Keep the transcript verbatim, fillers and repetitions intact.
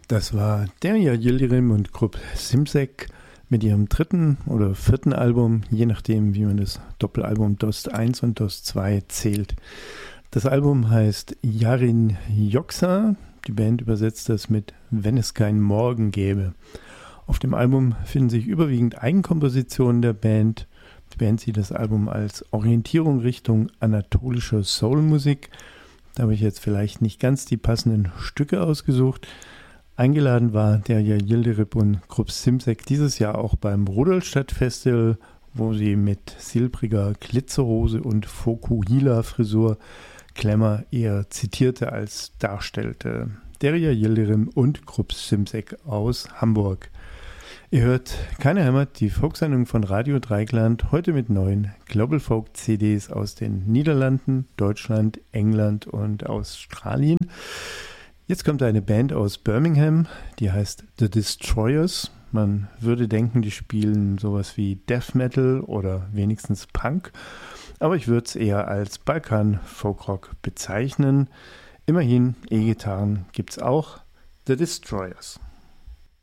Das war Derya Yildirim und Grup Simsek mit ihrem dritten oder vierten Album, je nachdem, wie man das Doppelalbum Dost eins und Dost zwei zählt. Das Album heißt Yarin Yoksa. Die Band übersetzt das mit Wenn es keinen Morgen gäbe. Auf dem Album finden sich überwiegend Eigenkompositionen der Band. Die Band sieht das Album als Orientierung Richtung anatolische Soulmusik. Da habe ich jetzt vielleicht nicht ganz die passenden Stücke ausgesucht. Eingeladen war Derya Yildirim und Grup Simsek dieses Jahr auch beim Rudolstadt Festival, wo sie mit silbriger Glitzerhose und Fokuhila-Frisur Klemmer eher zitierte als darstellte. Derya Yildirim und Grup Simsek aus Hamburg. Ihr hört Keine Heimat, die Folksendung von Radio Dreieckland, heute mit neuen Global Folk C Ds aus den Niederlanden, Deutschland, England und Australien. Jetzt kommt eine Band aus Birmingham, die heißt The Destroyers. Man würde denken, die spielen sowas wie Death Metal oder wenigstens Punk, aber ich würde es eher als Balkan-Folkrock bezeichnen. Immerhin, E-Gitarren gibt's auch. The Destroyers.